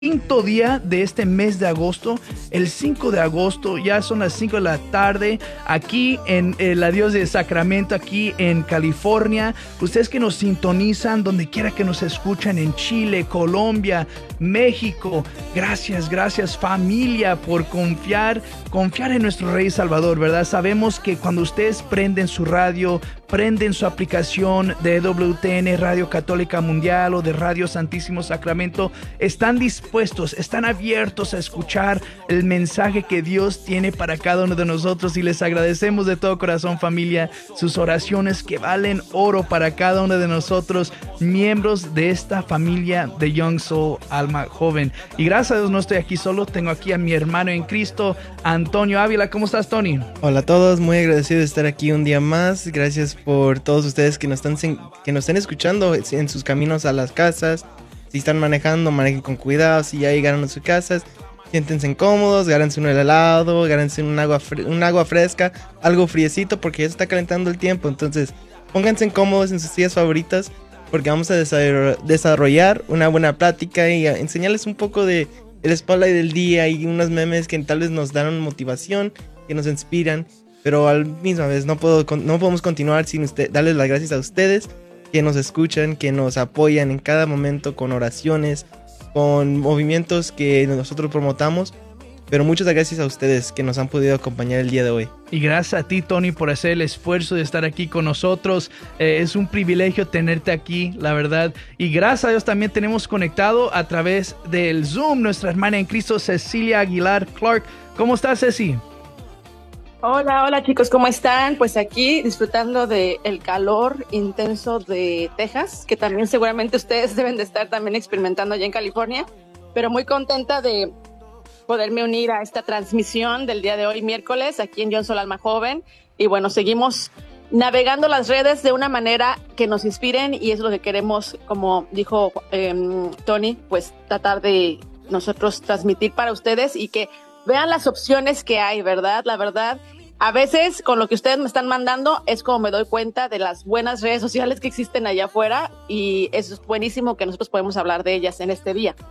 quinto día de este mes de agosto, el 5 de agosto, ya son las 5 de la tarde, aquí en la Diócesis de Sacramento, aquí en California. Ustedes que nos sintonizan, donde quiera que nos escuchan, en Chile, Colombia, México, gracias familia por confiar en nuestro Rey Salvador, ¿verdad? Sabemos que cuando ustedes prenden su radio, prenden su aplicación de WTN, Radio Católica Mundial, o de Radio Santísimo Sacramento, están dispuestos, están abiertos a escuchar el mensaje que Dios tiene para cada uno de nosotros, y les agradecemos de todo corazón, familia, sus oraciones que valen oro para cada uno de nosotros, miembros de esta familia de Young Soul, Alma Joven. Y gracias a Dios no estoy aquí solo, tengo aquí a mi hermano en Cristo, Antonio Ávila. ¿Cómo estás, Tony? Hola a todos, muy agradecido de estar aquí un día más. Gracias por todos ustedes que nos están escuchando en sus caminos a las casas. Si están manejando, manejen con cuidado. Si ya llegaron a sus casas, siéntense cómodos, gárense un helado, gárense un agua fresca, algo friecito, porque ya se está calentando el tiempo. Entonces, pónganse cómodos en sus sillas favoritas, porque vamos a desarrollar una buena plática y a enseñarles un poco de el spotlight del día y unos memes que tal vez nos dan motivación, que nos inspiran. Pero a la misma vez no podemos continuar sin darles las gracias a ustedes que nos escuchan, que nos apoyan en cada momento con oraciones, con movimientos que nosotros promotamos. Pero muchas gracias a ustedes que nos han podido acompañar el día de hoy. Y gracias a ti, Tony, por hacer el esfuerzo de estar aquí con nosotros. Es un privilegio tenerte aquí, la verdad. Y gracias a Dios también tenemos conectado a través del Zoom nuestra hermana en Cristo, Cecilia Aguilar Clark. ¿Cómo estás, Ceci? Hola chicos, ¿cómo están? Pues aquí disfrutando del calor intenso de Texas, que también seguramente ustedes deben de estar también experimentando allá en California, pero muy contenta de poderme unir a esta transmisión del día de hoy, miércoles, aquí en Young Soul Alma Joven. Y bueno, seguimos navegando las redes de una manera que nos inspiren, y es lo que queremos, como dijo Tony, pues tratar de nosotros transmitir para ustedes y que vean las opciones que hay, ¿verdad? La verdad, a veces con lo que ustedes me están mandando es como me doy cuenta de las buenas redes sociales que existen allá afuera, y eso es buenísimo que nosotros podemos hablar de ellas en este día.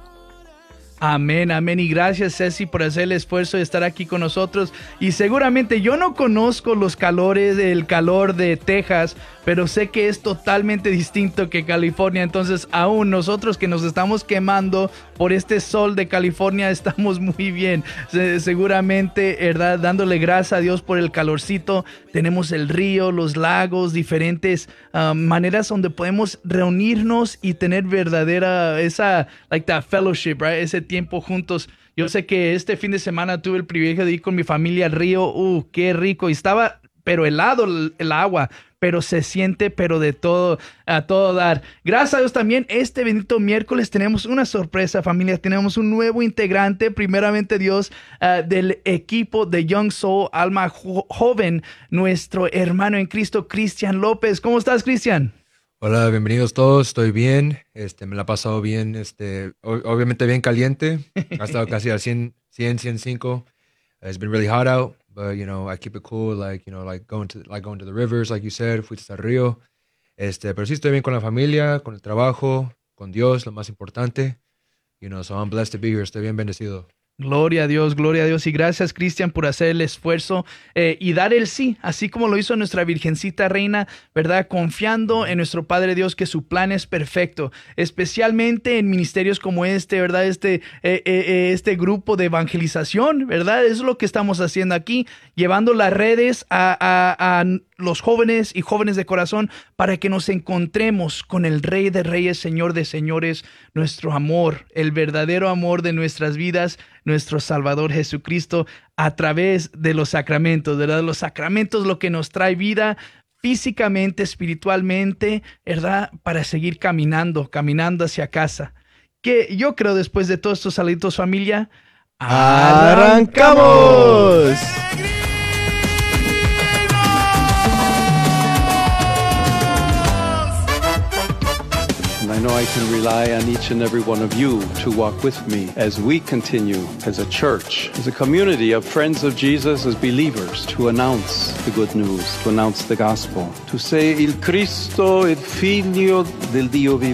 Amén, amén. Y gracias, Ceci, por hacer el esfuerzo de estar aquí con nosotros. Y seguramente yo no conozco el calor de Texas, pero sé que es totalmente distinto que California. Entonces, aún nosotros que nos estamos quemando por este sol de California, estamos muy bien. Seguramente, ¿verdad? Dándole gracias a Dios por el calorcito. Tenemos el río, los lagos, diferentes maneras donde podemos reunirnos y tener verdadera that fellowship, right? Ese tiempo juntos. Yo sé que este fin de semana tuve el privilegio de ir con mi familia al río. Qué rico. Y estaba pero helado el agua, pero se siente de todo, a todo dar. Gracias a Dios también, este bendito miércoles tenemos una sorpresa, familia. Tenemos un nuevo integrante, primeramente Dios, del equipo de Young Soul Alma Joven, nuestro hermano en Cristo, Cristian López. ¿Cómo estás, Cristian? Hola, bienvenidos todos, estoy bien, me la he pasado bien, obviamente bien caliente, ha estado casi al 105, it's been really hot out, but, I keep it cool, like going to the rivers, like you said, fui hasta el río, pero sí estoy bien con la familia, con el trabajo, con Dios, lo más importante, so I'm blessed to be here, estoy bien bendecido. Gloria a Dios, y gracias, Cristian, por hacer el esfuerzo y dar el sí, así como lo hizo nuestra Virgencita Reina, ¿verdad? Confiando en nuestro Padre Dios que su plan es perfecto, especialmente en ministerios como ¿verdad? Este grupo de evangelización, ¿verdad? Eso es lo que estamos haciendo aquí, llevando las redes a los jóvenes y jóvenes de corazón para que nos encontremos con el Rey de Reyes, Señor de Señores, nuestro amor, el verdadero amor de nuestras vidas, nuestro Salvador Jesucristo, a través de los sacramentos, ¿verdad? Los sacramentos, lo que nos trae vida físicamente, espiritualmente, ¿verdad? Para seguir caminando hacia casa. Que yo creo, después de todos estos saluditos, familia, ¡arrancamos! I know I can rely on each and every one of you to walk with me as we continue as a church, as a community of friends of Jesus, as believers, to announce the good news, to announce the gospel, to say, Il Cristo, il Figlio del Dio vivo.